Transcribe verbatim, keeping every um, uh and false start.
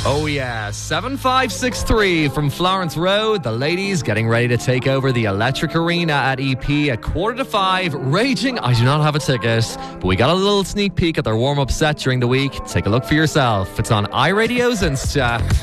Oh yeah, seven five six three from Florence Road. The ladies getting ready to take over the Electric Arena at E P at quarter to five. Raging, I do not have a ticket, but we got a little sneak peek at their warm-up set during the week. Take a look for yourself. It's on iRadio's Insta.